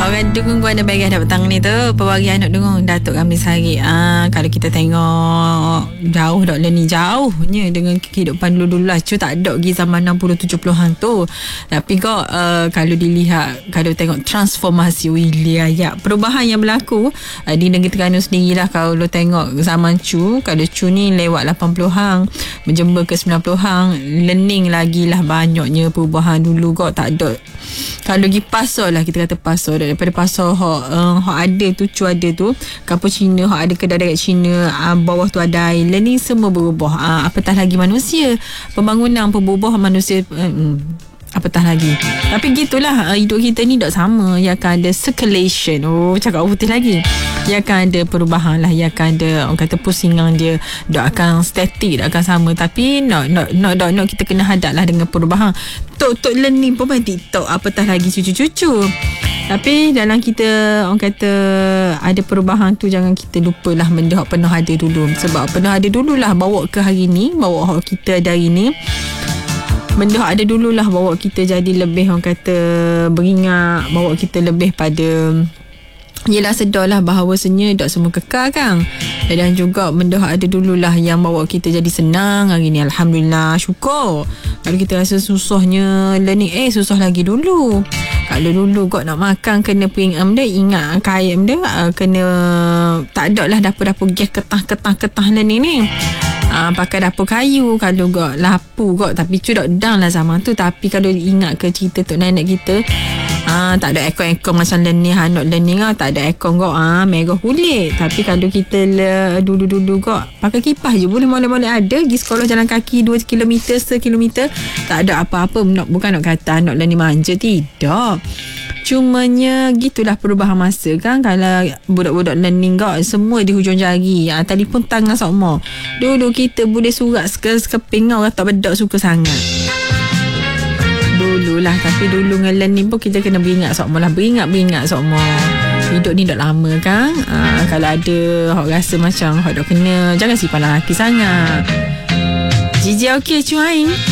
Orang dengung gua ada bagai dah petang ni tu. Pewagian nak dengung Datuk Khamis hari. Kalau kita tengok jauh dah lah ni, jauhnya dengan kehidupan dulu-dulu lah. Cuma tak ada lagi zaman 60-70-an tu. Tapi kok kalau dilihat, kalau tengok transformasi wilayah, perubahan yang berlaku di negeri Terengganu sendirilah. Kalau tengok zaman Cu, kalau Cu ni lewat 80-an menjember ke 90-an, learning lagi lah banyaknya perubahan. Dulu kok tak ada. Kalau pergi pasar lah, kita kata pasar, daripada pasar hok ada tu, Cu ada tu, kapal Cina, hok ada kedai dekat Cina, bawah tu ada air, learning semua berubah. Apatah lagi manusia, pembangunan berubah, manusia apatah lagi. Tapi gitulah, hidup kita ni tak sama. Ia akan ada circulation. Cakap putih lagi. Ia akan ada perubahan lah. Ia akan ada, orang kata, pusingan dia. Tak akan statik, tak akan sama. Tapi not kita kena hadap lah dengan perubahan. Tok learning pun main TikTok, apatah lagi cucu-cucu. Tapi dalam kita, orang kata, ada perubahan tu, jangan kita lupalah benda yang pernah ada dulu. Sebab pernah ada dululah bawa ke hari ni, bawa kita dari ni. Benda yang ada dululah bawa kita jadi lebih, orang kata, beringat, bawa kita lebih pada, yelah, sedarlah bahawasanya tak semua kekal kan. Dan juga benda yang ada dululah yang bawa kita jadi senang hari ni. Alhamdulillah, syukur. Kalau kita rasa susahnya learning, susah lagi dulu. Kalau dulu kau nak makan kena peringat benda, ingat kaya benda, kena tak ada lah dapur-dapur gas ketah learning ni. Pakai dapur kayu. Kalau kau lapu kau, tapi cudak dang lah zaman tu. Tapi kalau ingat ke cerita tok nenek kita, tak ada aircon macam learning, hanok learning tak ada aircon kau, merah kulit. Tapi kalau kita dulu-dulu kau pakai kipas je boleh boleh ada. Pergi sekolah jalan kaki 2 km, 1 km, tak ada apa-apa. Bukan nak kata hanok learning manja, tidak. Cumanya gitulah perubahan masa kan. Kalau budak-budak learning kau semua di hujung jari, telefon tangan semua. Dulu kita boleh surat sekeping orang tak bedak suka sangat dululah. Tapi dulu dengan learning pun kita kena beringat semua lah, beringat semua. Hidup ni dah lama kan. Kalau ada hok rasa macam hok dah kena, jangan simpan lelaki sangat. Jiji okey cuai.